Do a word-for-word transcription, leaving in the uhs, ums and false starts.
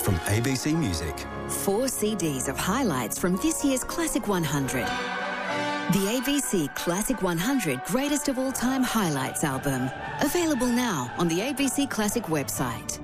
from A B C Music. Four C Ds of highlights from this year's Classic one hundred. The A B C Classic one hundred Greatest of All Time Highlights album. Available now on the A B C Classic website.